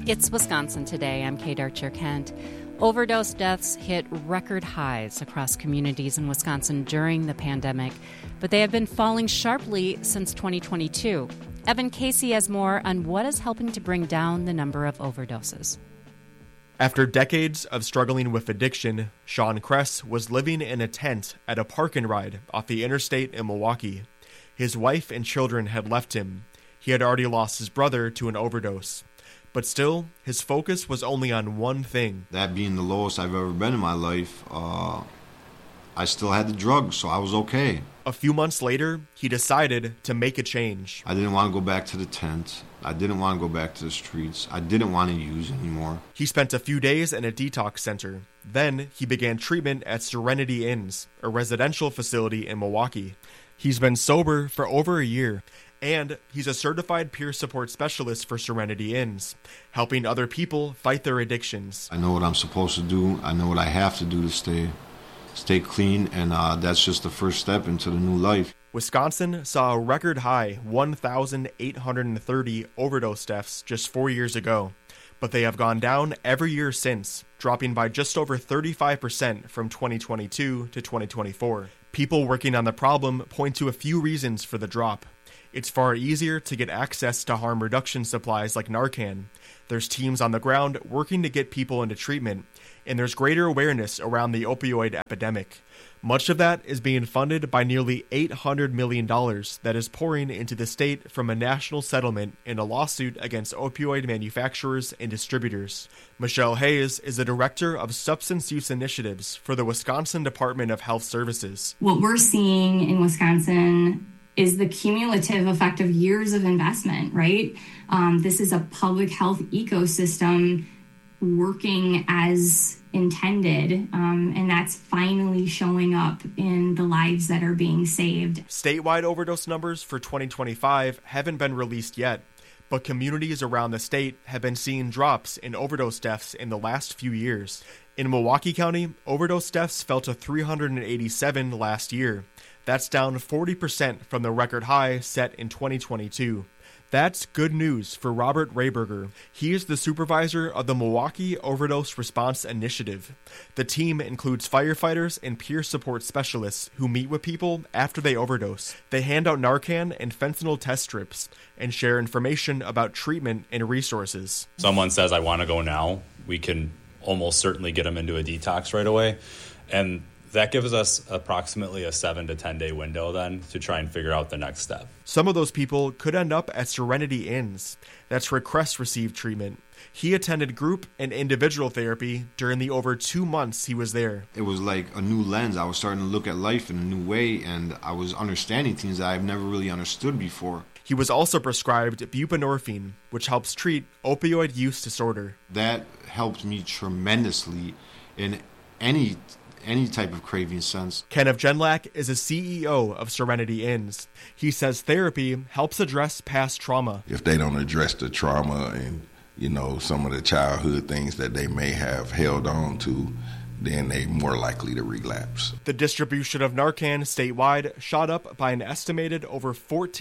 It's Wisconsin Today. I'm Kate Archer-Kent. Overdose deaths hit record highs across communities in Wisconsin during the pandemic, but they have been falling sharply since 2022. Evan Casey has more on what is helping to bring down the number of overdoses. After decades of struggling with addiction, Sean Kress was living in a tent at a park and ride off the interstate in Milwaukee. His wife and children had left him. He had already lost his brother to an overdose. But still, his focus was only on one thing. That being the lowest I've ever been in my life, I still had the drugs, so I was okay. A few months later, he decided to make a change. I didn't want to go back to the tent. I didn't want to go back to the streets. I didn't want to use anymore. He spent a few days in a detox center. Then he began treatment at Serenity Inns, a residential facility in Milwaukee. He's been sober for over a year, and he's a certified peer support specialist for Serenity Inns, helping other people fight their addictions. I know what I'm supposed to do. I know what I have to do to stay clean, and that's just the first step into the new life. Wisconsin saw a record high 1,830 overdose deaths just 4 years ago, but they have gone down every year since, dropping by just over 35% from 2022 to 2024. People working on the problem point to a few reasons for the drop. It's far easier to get access to harm reduction supplies like Narcan. There's teams on the ground working to get people into treatment, and there's greater awareness around the opioid epidemic. Much of that is being funded by nearly $800 million that is pouring into the state from a national settlement in a lawsuit against opioid manufacturers and distributors. Michelle Hayes is the director of substance use initiatives for the Wisconsin Department of Health Services. What we're seeing in Wisconsin is the cumulative effect of years of investment, right? This is a public health ecosystem working as intended, and that's finally showing up in the lives that are being saved. Statewide overdose numbers for 2025 haven't been released yet, but communities around the state have been seeing drops in overdose deaths in the last few years. In Milwaukee County, overdose deaths fell to 387 last year. That's down 40% from the record high set in 2022. That's good news for Robert Rayberger. He is the supervisor of the Milwaukee Overdose Response Initiative. The team includes firefighters and peer support specialists who meet with people after they overdose. They hand out Narcan and fentanyl test strips and share information about treatment and resources. Someone says, I want to go now, we can almost certainly get them into a detox right away. And that gives us approximately a 7 to 10 day window then to try and figure out the next step. Some of those people could end up at Serenity Inns. That's where Kress received treatment. He attended group and individual therapy during the over 2 months he was there. It was like a new lens. I was starting to look at life in a new way, and I was understanding things that I've never really understood before. He was also prescribed buprenorphine, which helps treat opioid use disorder. That helped me tremendously in any type of craving sense. Kenneth Genlack is a CEO of Serenity Inns. He says therapy helps address past trauma. If they don't address the trauma and, some of the childhood things that they may have held on to, then they're more likely to relapse. The distribution of Narcan statewide shot up by an estimated over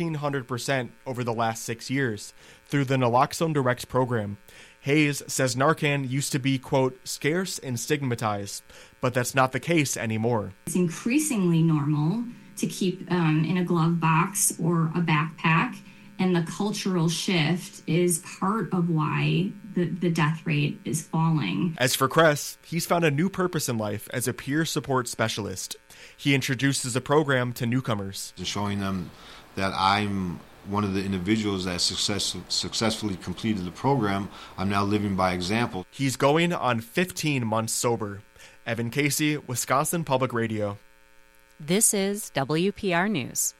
1,400% over the last 6 years through the Naloxone Direct program. Hayes says Narcan used to be, quote, scarce and stigmatized, but that's not the case anymore. It's increasingly normal to keep in a glove box or a backpack, and the cultural shift is part of why the death rate is falling. As for Kress, he's found a new purpose in life as a peer support specialist. He introduces a program to newcomers. Showing them that I'm one of the individuals that successfully completed the program. I'm now living by example. He's going on 15 months sober. Evan Casey, Wisconsin Public Radio. This is WPR News.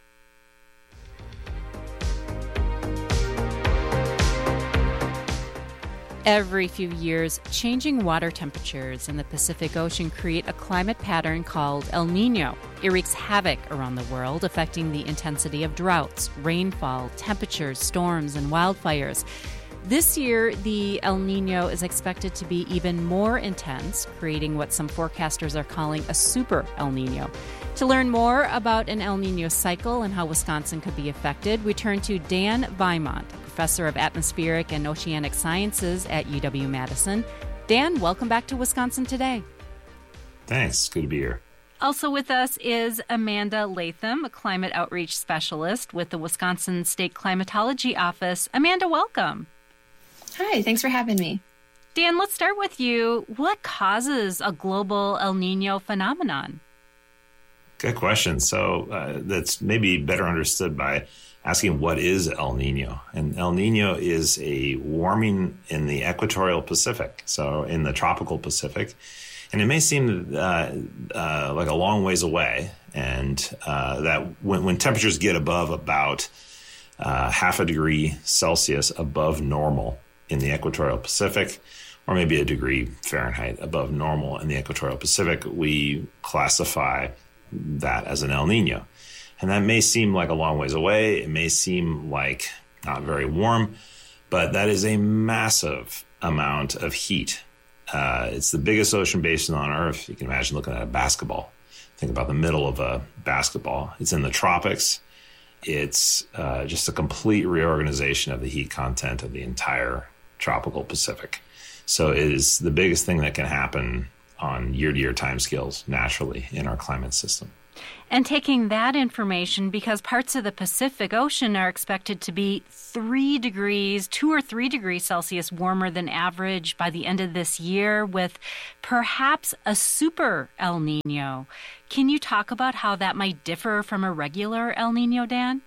Every few years, changing water temperatures in the Pacific Ocean create a climate pattern called El Niño. It wreaks havoc around the world, affecting the intensity of droughts, rainfall, temperatures, storms, and wildfires. This year, the El Nino is expected to be even more intense, creating what some forecasters are calling a super El Nino. To learn more about an El Nino cycle and how Wisconsin could be affected, we turn to Dan Vimont, professor of atmospheric and oceanic sciences at UW-Madison. Dan, welcome back to Wisconsin Today. Thanks. Good to be here. Also with us is Amanda Latham, a climate outreach specialist with the Wisconsin State Climatology Office. Amanda, welcome. Hi, thanks for having me. Dan, let's start with you. What causes a global El Nino phenomenon? Good question. So that's maybe better understood by asking what is El Nino. And El Nino is a warming in the equatorial Pacific, so in the tropical Pacific. And it may seem like a long ways away, and that when temperatures get above about half a degree Celsius above normal in the equatorial Pacific, or maybe a degree Fahrenheit above normal in the equatorial Pacific, we classify that as an El Nino. And that may seem like a long ways away. It may seem like not very warm, but that is a massive amount of heat. It's the biggest ocean basin on Earth. You can imagine looking at a basketball. Think about the middle of a basketball. It's in the tropics. It's just a complete reorganization of the heat content of the entire tropical Pacific. So it is the biggest thing that can happen on year-to-year timescales naturally in our climate system. And taking that information, because parts of the Pacific Ocean are expected to be 2 or 3 degrees Celsius warmer than average by the end of this year, with perhaps a super El Nino. Can you talk about how that might differ from a regular El Nino, Dan?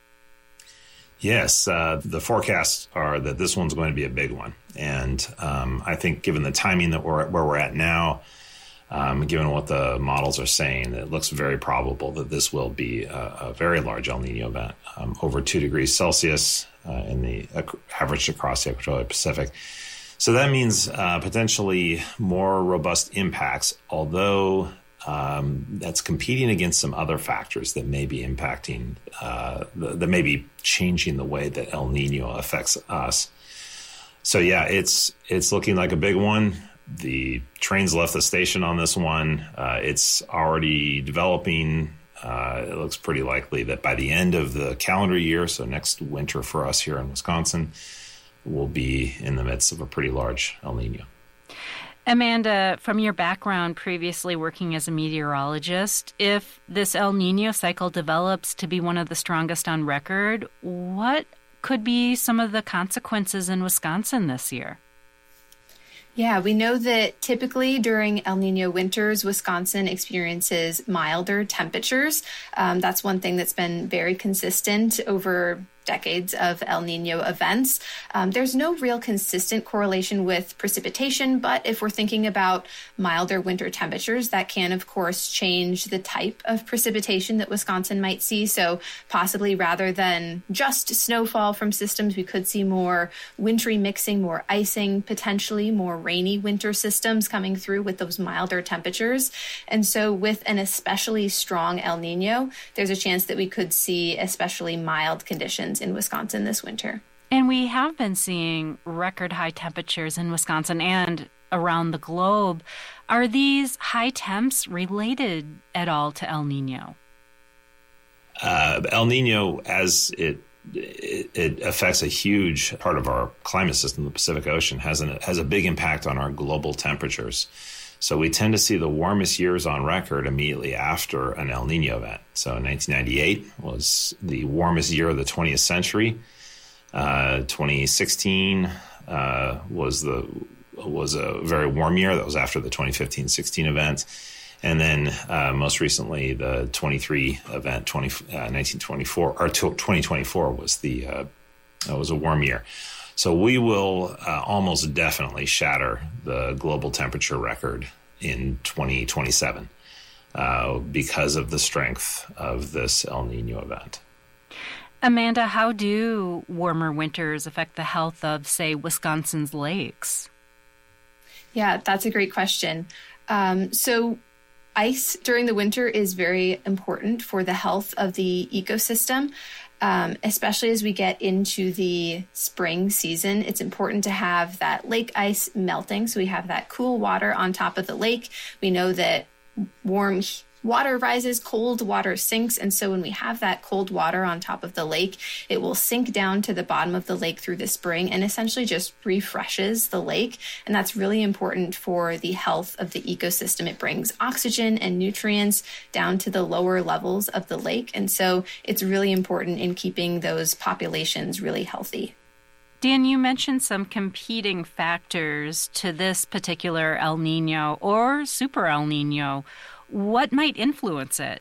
Yes, the forecasts are that this one's going to be a big one. And I think given the timing that where we're at now, given what the models are saying, it looks very probable that this will be a very large El Nino event, over 2 degrees Celsius in the average across the equatorial Pacific. So that means potentially more robust impacts, although that's competing against some other factors that may be impacting, that may be changing the way that El Nino affects us. So yeah, it's looking like a big one. The train's left the station on this one. It's already developing. It looks pretty likely that by the end of the calendar year, so next winter for us here in Wisconsin, we'll be in the midst of a pretty large El Nino. Amanda, from your background previously working as a meteorologist, if this El Nino cycle develops to be one of the strongest on record, what could be some of the consequences in Wisconsin this year? Yeah, we know that typically during El Nino winters, Wisconsin experiences milder temperatures. That's one thing that's been very consistent over decades of El Nino events. There's no real consistent correlation with precipitation, but if we're thinking about milder winter temperatures, that can, of course, change the type of precipitation that Wisconsin might see. So possibly rather than just snowfall from systems, we could see more wintry mixing, more icing, potentially more rainy winter systems coming through with those milder temperatures. And so with an especially strong El Nino, there's a chance that we could see especially mild conditions in Wisconsin this winter. And we have been seeing record high temperatures in Wisconsin and around the globe. Are these high temps related at all to El Nino? El Nino, as it affects a huge part of our climate system, the Pacific Ocean, has a big impact on our global temperatures. So we tend to see the warmest years on record immediately after an El Nino event. So 1998 was the warmest year of the 20th century. 2016 was a very warm year. That was after the 2015-16 event. And then most recently, the 23 event, 1924 or 2024 was was a warm year. So we will almost definitely shatter the global temperature record in 2027 because of the strength of this El Nino event. Amanda, how do warmer winters affect the health of, say, Wisconsin's lakes? Yeah, that's a great question. So ice during the winter is very important for the health of the ecosystem. especially as we get into the spring season. It's important to have that lake ice melting, so we have that cool water on top of the lake. We know that warm water rises, cold water sinks. And so when we have that cold water on top of the lake, it will sink down to the bottom of the lake through the spring and essentially just refreshes the lake. And that's really important for the health of the ecosystem. It brings oxygen and nutrients down to the lower levels of the lake. And so it's really important in keeping those populations really healthy. Dan, you mentioned some competing factors to this particular El Nino or Super El Nino. What might influence it?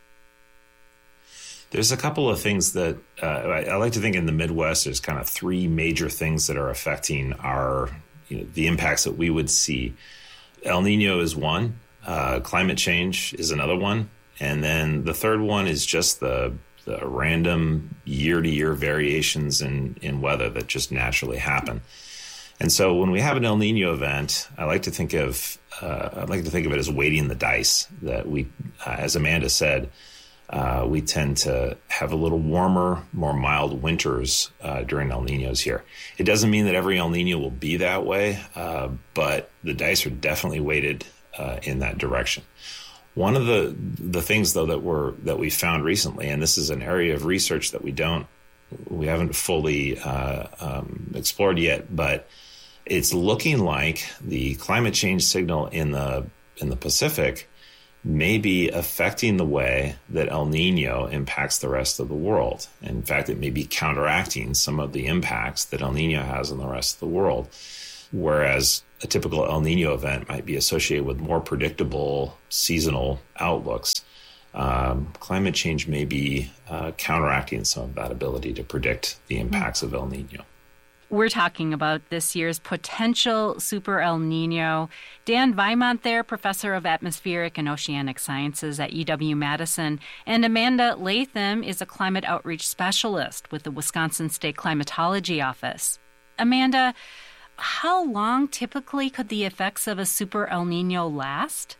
There's a couple of things that I like to think in the Midwest. There's kind of three major things that are affecting the impacts that we would see. El Nino is one. Climate change is another one. And then the third one is just the random year-to-year variations in weather that just naturally happen. And so when we have an El Nino event, I like to think of it as weighting the dice. That we, as Amanda said, we tend to have a little warmer, more mild winters during El Ninos here. It doesn't mean that every El Nino will be that way, but the dice are definitely weighted in that direction. One of the things, though, that we found recently, and this is an area of research that we haven't fully explored yet, but it's looking like the climate change signal in the Pacific may be affecting the way that El Nino impacts the rest of the world. In fact, it may be counteracting some of the impacts that El Nino has on the rest of the world, whereas a typical El Nino event might be associated with more predictable seasonal outlooks. Climate change may be counteracting some of that ability to predict the impacts of El Nino. We're talking about this year's potential Super El Nino. Dan Weimont there, professor of atmospheric and oceanic sciences at UW-Madison, and Amanda Latham is a climate outreach specialist with the Wisconsin State Climatology Office. Amanda, how long typically could the effects of a Super El Nino last?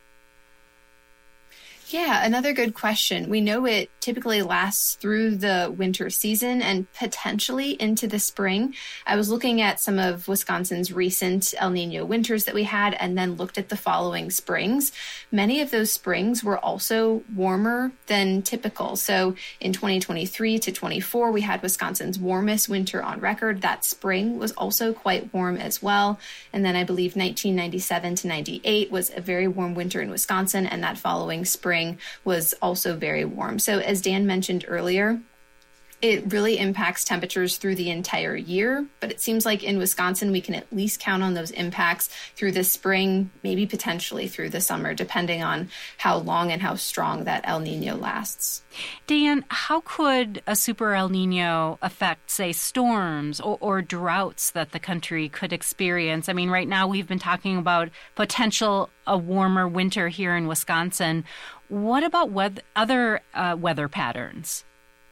Yeah, another good question. We know it typically lasts through the winter season and potentially into the spring. I was looking at some of Wisconsin's recent El Nino winters that we had and then looked at the following springs. Many of those springs were also warmer than typical. So in 2023 to 24, we had Wisconsin's warmest winter on record. That spring was also quite warm as well. And then I believe 1997 to 98 was a very warm winter in Wisconsin, and that following spring was also very warm. So as Dan mentioned earlier, it really impacts temperatures through the entire year, but it seems like in Wisconsin, we can at least count on those impacts through the spring, maybe potentially through the summer, depending on how long and how strong that El Nino lasts. Dan, how could a Super El Nino affect, say, storms or droughts that the country could experience? I mean, right now we've been talking about a warmer winter here in Wisconsin. What about other weather patterns?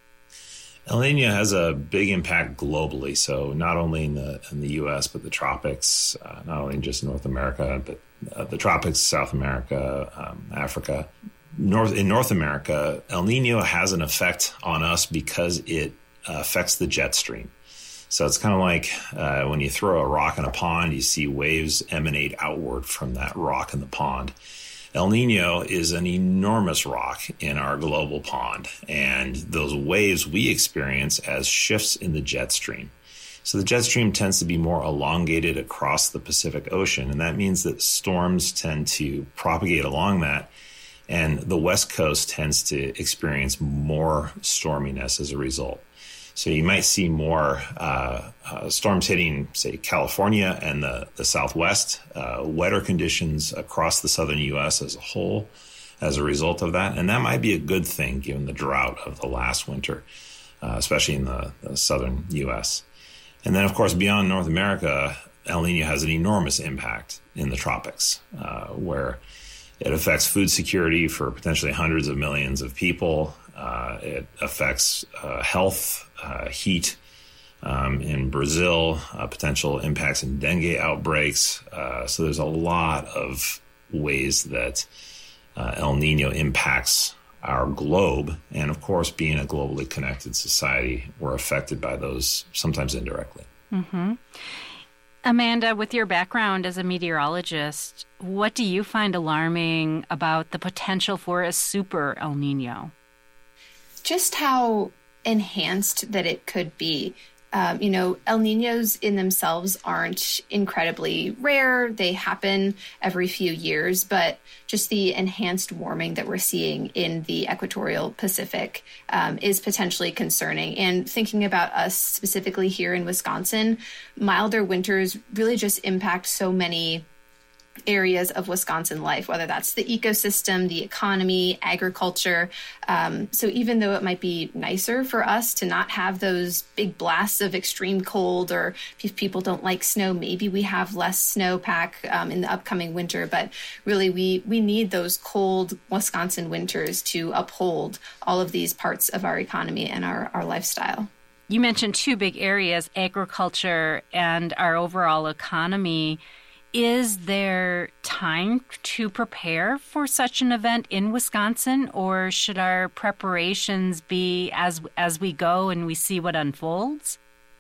El Nino has a big impact globally, so not only in the U.S., but the tropics, not only just North America, but the tropics, South America, Africa. In North America, El Nino has an effect on us because it affects the jet stream. So it's kind of like when you throw a rock in a pond, you see waves emanate outward from that rock in the pond. El Nino is an enormous rock in our global pond, and those waves we experience as shifts in the jet stream. So the jet stream tends to be more elongated across the Pacific Ocean, and that means that storms tend to propagate along that, and the West Coast tends to experience more storminess as a result. So you might see more storms hitting, say, California and the Southwest, wetter conditions across the southern U.S. as a whole as a result of that. And that might be a good thing given the drought of the last winter, especially in the southern U.S. And then, of course, beyond North America, El Nino has an enormous impact in the tropics, where it affects food security for potentially hundreds of millions of people. It affects health, heat in Brazil, potential impacts in dengue outbreaks. So there's a lot of ways that El Nino impacts our globe. And of course, being a globally connected society, we're affected by those sometimes indirectly. Mm-hmm. Amanda, with your background as a meteorologist, what do you find alarming about the potential for a super El Nino? Just how enhanced that it could be. El Ninos in themselves aren't incredibly rare. They happen every few years, but just the enhanced warming that we're seeing in the equatorial Pacific is potentially concerning. And thinking about us specifically here in Wisconsin, milder winters really just impact so many areas of Wisconsin life, whether that's the ecosystem, the economy, agriculture. So even though it might be nicer for us to not have those big blasts of extreme cold, or if people don't like snow, maybe we have less snowpack in the upcoming winter. But really, we need those cold Wisconsin winters to uphold all of these parts of our economy and our lifestyle. You mentioned two big areas, agriculture and our overall economy. Is there time to prepare for such an event in Wisconsin, or should our preparations be as we go and we see what unfolds?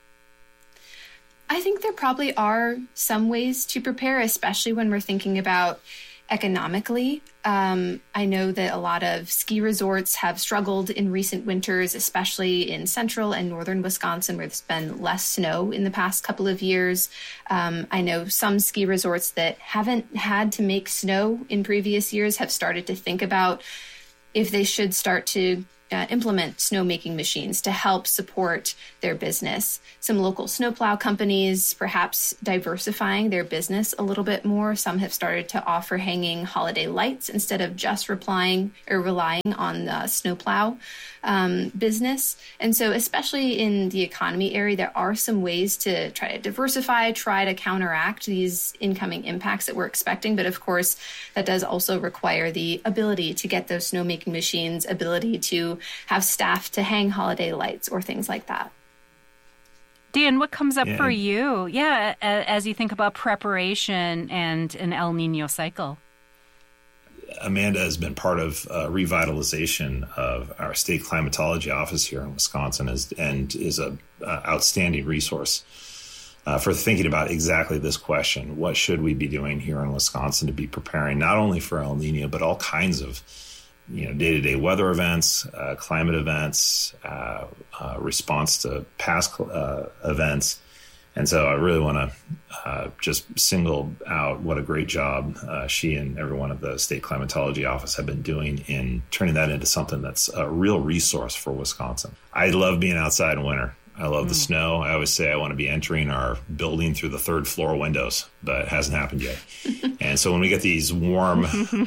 I think there probably are some ways to prepare, especially when we're thinking about economically. I know that a lot of ski resorts have struggled in recent winters, especially in central and northern Wisconsin, where there's been less snow in the past couple of years. I know some ski resorts that haven't had to make snow in previous years have started to think about if they should start to implement snowmaking machines to help support their business. Some local snowplow companies perhaps diversifying their business a little bit more. Some have started to offer hanging holiday lights instead of just relying on the snowplow business. And so especially in the economy area, there are some ways to try to diversify, try to counteract these incoming impacts that we're expecting. But of course, that does also require the ability to get those snowmaking machines, ability to have staff to hang holiday lights or things like that. Dan, what comes up for you? Yeah, as you think about preparation and an El Nino cycle. Amanda has been part of revitalization of our state climatology office here in Wisconsin and is an outstanding resource for thinking about exactly this question. What should we be doing here in Wisconsin to be preparing not only for El Nino, but all kinds of day-to-day weather events, climate events, response to past events. And so I really want to just single out what a great job she and everyone at the State Climatology Office have been doing in turning that into something that's a real resource for Wisconsin. I love being outside in winter. I love the snow. I always say I want to be entering our building through the third floor windows, but it hasn't happened yet. And so when we get these warmer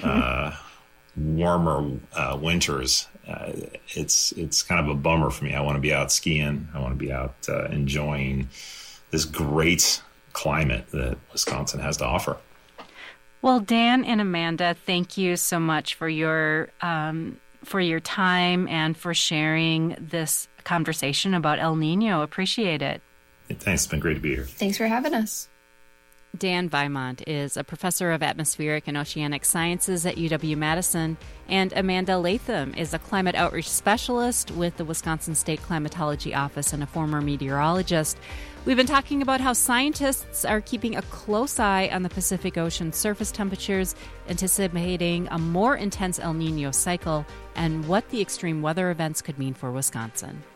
winters, it's kind of a bummer for me. I want to be out skiing. I want to be out enjoying this great climate that Wisconsin has to offer. Well, Dan and Amanda, thank you so much for your time and for sharing this conversation about El Nino. Appreciate it. Thanks. It's been great to be here. Thanks for having us. Dan Vimont is a professor of atmospheric and oceanic sciences at UW-Madison, and Amanda Latham is a climate outreach specialist with the Wisconsin State Climatology Office and a former meteorologist. We've been talking about how scientists are keeping a close eye on the Pacific Ocean surface temperatures, anticipating a more intense El Nino cycle, and what the extreme weather events could mean for Wisconsin.